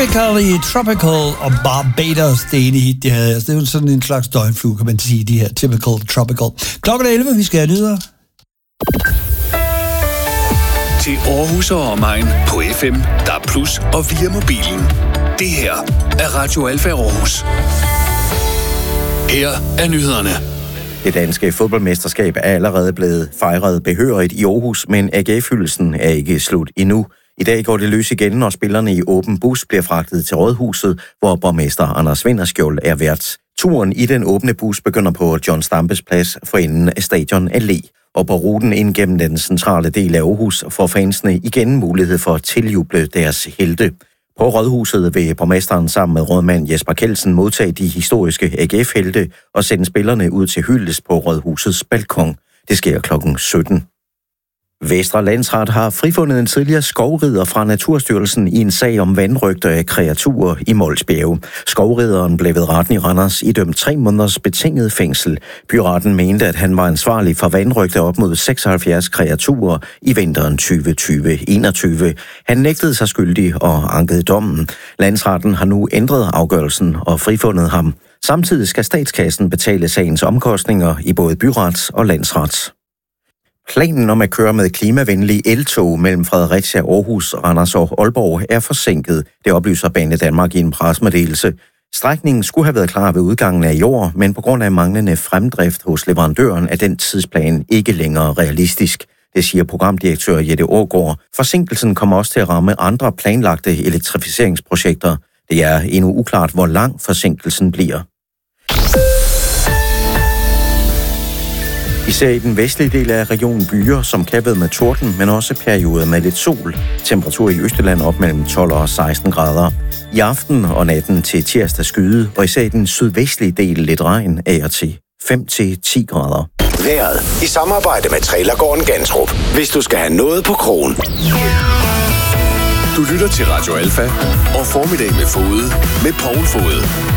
Tropical og Barbados, det ene hit, de havde. Altså, det er jo sådan en slags døgnflue, kan man sige, de her typical tropical. Klokken er 11, vi skal have nyheder. Til Aarhus og omegn på FM, DAB+ og via mobilen. Det her er Radio Alfa Aarhus. Her er nyhederne. Det danske fodboldmesterskab er allerede blevet fejret behørigt i Aarhus, men AGF-hyldelsen er ikke slut endnu. I dag går det løs igen, når spillerne i åben bus bliver fragtet til Rådhuset, hvor borgmester Anders Vinderskjold er vært. Turen i den åbne bus begynder på John Stampes plads for enden af Stadion Allé. Og på ruten ind gennem den centrale del af Aarhus får fansene igen mulighed for at tiljuble deres helte. På Rådhuset vil borgmesteren sammen med rådmand Jesper Kjeldsen modtage de historiske AGF-helte og sende spillerne ud til hyldest på Rådhusets balkon. Det sker klokken 17. Vestre Landsret har frifundet en tidligere skovrider fra Naturstyrelsen i en sag om vanrøgt af kreaturer i Mols Bjerge. Skovrideren blev ved retten i Randers idømt 3 måneders betinget fængsel. Byretten mente, at han var ansvarlig for vanrøgt af op mod 76 kreaturer i vinteren 2020-21. Han nægtede sig skyldig og ankede dommen. Landsretten har nu ændret afgørelsen og frifundet ham. Samtidig skal statskassen betale sagens omkostninger i både byret og landsret. Planen om at køre med klimavenlige eltog mellem Fredericia, Aarhus, Randers og Aalborg er forsinket. Det oplyser Banedanmark i en pressemeddelelse. Strækningen skulle have været klar ved udgangen af i år, men på grund af manglende fremdrift hos leverandøren er den tidsplan ikke længere realistisk. Det siger programdirektør Jette Aagaard. Forsinkelsen kommer også til at ramme andre planlagte elektrificeringsprojekter. Det er endnu uklart, hvor lang forsinkelsen bliver. Især i den vestlige del af regionen byer, som kan være med torden, men også perioder med lidt sol. Temperatur i Østjylland op mellem 12 og 16 grader. I aften og natten til tirsdag skyde, og især i den sydvestlige del lidt regn af og til 5-10 grader. Vejret i samarbejde med Trailergården Gantrup. Hvis du skal have noget på krogen. Du lytter til Radio Alfa og Formiddag med Fode med Poul Fode.